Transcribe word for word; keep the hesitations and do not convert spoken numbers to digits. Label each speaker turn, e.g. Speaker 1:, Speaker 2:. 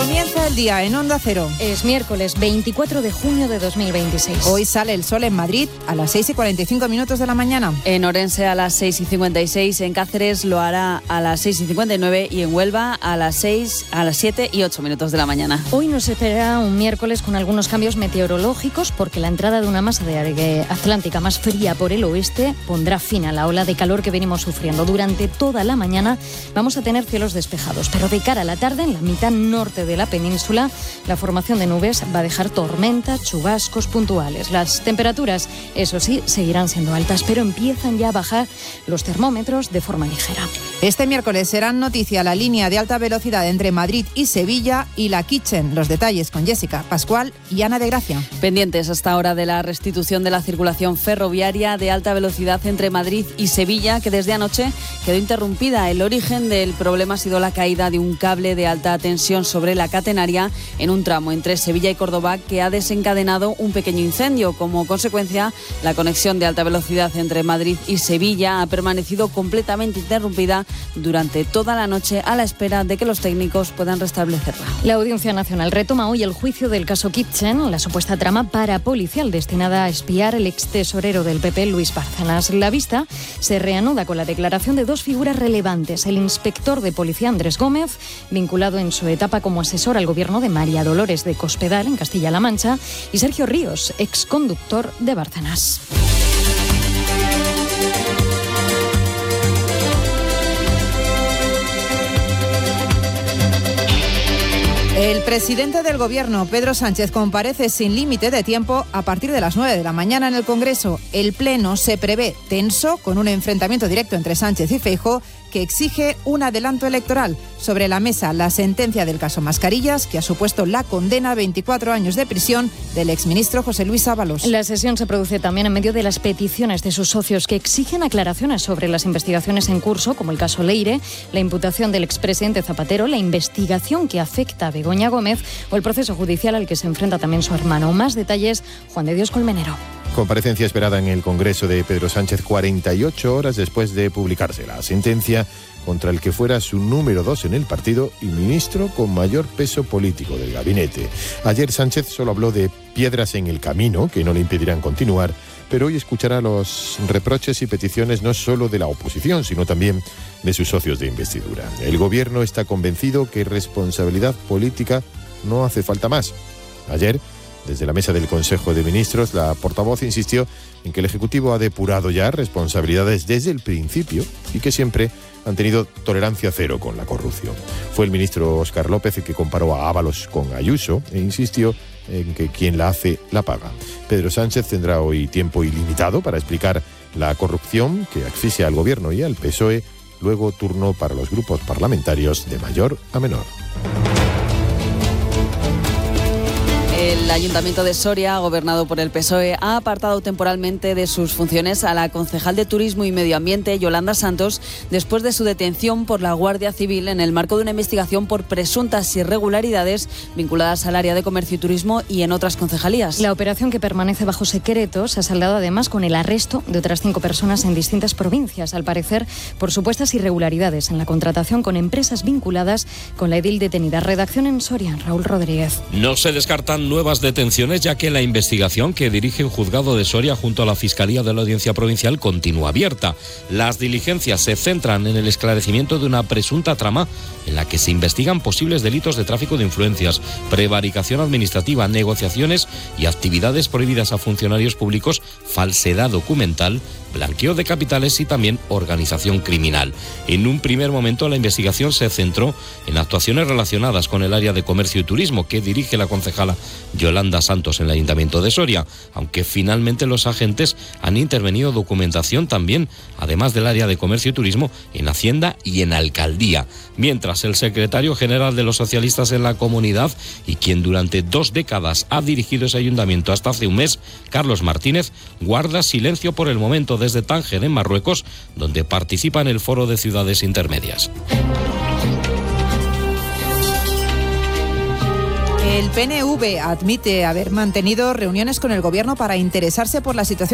Speaker 1: Comienza el día en Onda Cero.
Speaker 2: Es miércoles veinticuatro de junio de dos mil veintiséis.
Speaker 1: Hoy sale el sol en Madrid a las seis y cuarenta y cinco minutos de la mañana.
Speaker 3: En Orense a las seis y cincuenta y seis, en Cáceres lo hará a las seis y cincuenta y nueve y en Huelva a las seis, a las siete y ocho minutos de la mañana.
Speaker 2: Hoy nos espera un miércoles con algunos cambios meteorológicos porque la entrada de una masa de aire atlántica más fría por el oeste pondrá fin a la ola de calor que venimos sufriendo. Durante toda la mañana vamos a tener cielos despejados, pero de cara a la tarde en la mitad norte de la península la formación de nubes va a dejar tormentas, chubascos puntuales. Las temperaturas, eso sí, seguirán siendo altas, pero empiezan ya a bajar los termómetros de forma ligera.
Speaker 1: Este miércoles serán noticia la línea de alta velocidad entre Madrid y Sevilla y la Kitchen. Los detalles con Jessica Pascual y Ana de Gracia.
Speaker 3: Pendientes hasta ahora de la restitución de la circulación ferroviaria de alta velocidad entre Madrid y Sevilla, que desde anoche quedó interrumpida. El origen del problema ha sido la caída de un cable de alta tensión sobre la catenaria en un tramo entre Sevilla y Córdoba que ha desencadenado un pequeño incendio. Como consecuencia, la conexión de alta velocidad entre Madrid y Sevilla ha permanecido completamente interrumpida durante toda la noche a la espera de que los técnicos puedan restablecerla.
Speaker 2: La Audiencia Nacional retoma hoy el juicio del caso Kitchen, la supuesta trama parapolicial destinada a espiar el extesorero del P P, Luis Bárcenas. La vista se reanuda con la declaración de dos figuras relevantes: el inspector de policía Andrés Gómez, vinculado en su etapa como asesor al gobierno de María Dolores de Cospedal, en Castilla-La Mancha, y Sergio Ríos, exconductor de Bárcenas.
Speaker 1: El presidente del Gobierno, Pedro Sánchez, comparece sin límite de tiempo a partir de las nueve de la mañana en el Congreso. El Pleno se prevé tenso, con un enfrentamiento directo entre Sánchez y Feijóo, que exige un adelanto electoral. Sobre la mesa, la sentencia del caso Mascarillas, que ha supuesto la condena a veinticuatro años de prisión del exministro José Luis Ábalos.
Speaker 2: La sesión se produce también en medio de las peticiones de sus socios que exigen aclaraciones sobre las investigaciones en curso, como el caso Leire, la imputación del expresidente Zapatero, la investigación que afecta a Begoña Gómez o el proceso judicial al que se enfrenta también su hermano. Más detalles, Juan de Dios Colmenero.
Speaker 4: Comparecencia esperada en el Congreso de Pedro Sánchez cuarenta y ocho horas después de publicarse la sentencia contra el que fuera su número dos en el partido y ministro con mayor peso político del gabinete. Ayer Sánchez solo habló de piedras en el camino que no le impedirán continuar, pero hoy escuchará los reproches y peticiones no solo de la oposición, sino también de sus socios de investidura. El gobierno está convencido que responsabilidad política no hace falta más. Ayer, desde la mesa del Consejo de Ministros, la portavoz insistió en que el Ejecutivo ha depurado ya responsabilidades desde el principio y que siempre han tenido tolerancia cero con la corrupción. Fue el ministro Óscar López el que comparó a Ábalos con Ayuso e insistió en que quien la hace, la paga. Pedro Sánchez tendrá hoy tiempo ilimitado para explicar la corrupción que asfixia al Gobierno y al P S O E, luego turno para los grupos parlamentarios de mayor a menor.
Speaker 3: El Ayuntamiento de Soria, gobernado por el P S O E, ha apartado temporalmente de sus funciones a la concejal de Turismo y Medio Ambiente, Yolanda Santos, después de su detención por la Guardia Civil en el marco de una investigación por presuntas irregularidades vinculadas al área de comercio y turismo y en otras concejalías.
Speaker 2: La operación, que permanece bajo secreto, se ha saldado además con el arresto de otras cinco personas en distintas provincias, al parecer por supuestas irregularidades en la contratación con empresas vinculadas con la edil detenida. Redacción en Soria, Raúl Rodríguez.
Speaker 5: No se descartan nuevas detenciones, ya que la investigación que dirige un juzgado de Soria junto a la Fiscalía de la Audiencia Provincial continúa abierta. Las diligencias se centran en el esclarecimiento de una presunta trama en la que se investigan posibles delitos de tráfico de influencias, prevaricación administrativa, negociaciones y actividades prohibidas a funcionarios públicos, falsedad documental, blanqueo de capitales y también organización criminal. En un primer momento, la investigación se centró en actuaciones relacionadas con el área de comercio y turismo que dirige la concejala Yolanda Santos en el Ayuntamiento de Soria, aunque finalmente los agentes han intervenido documentación también, además del área de comercio y turismo, en Hacienda y en Alcaldía. Mientras, el secretario general de los socialistas en la comunidad y quien durante dos décadas ha dirigido ese ayuntamiento hasta hace un mes, Carlos Martínez, guarda silencio por el momento desde Tánger, en Marruecos, donde participa en el Foro de Ciudades Intermedias.
Speaker 1: El P N V admite haber mantenido reuniones con el Gobierno para interesarse por la situación